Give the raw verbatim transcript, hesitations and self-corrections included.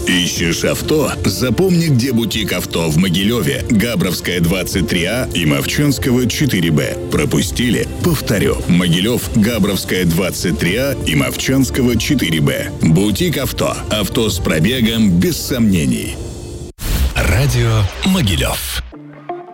Ищешь авто? Запомни, где бутик авто в Могилеве, Габровская, двадцать три А и Мовчанского, четыре Б. Пропустили? Повторю. Могилев, Габровская, двадцать три А и Мовчанского, четыре Б. Бутик авто. Авто с пробегом без сомнений. Радио Могилев.